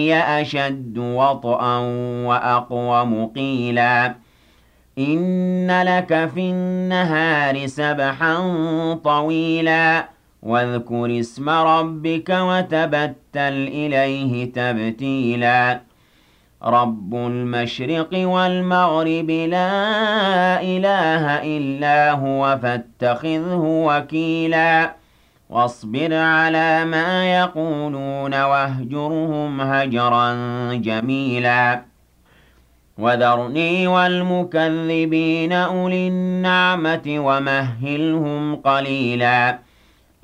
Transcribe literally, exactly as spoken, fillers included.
أشد وطئا وأقوم قيلا إن لك في النهار سبحا طويلا واذكر اسم ربك وتبتل إليه تبتيلا رب المشرق والمغرب لا إله إلا هو فاتخذه وكيلا واصبر على ما يقولون واهجرهم هجرا جميلا وذرني والمكذبين أولي النعمة ومهلهم قليلا